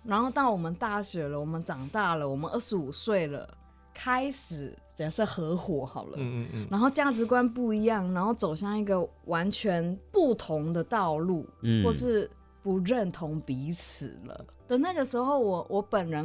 然后到我们大学了，我们长大了，我们25岁了，开始假设合伙好了，然后价值观不一样，然后走向一个完全不同的道路，或是不认同彼此了的那个时候，我本人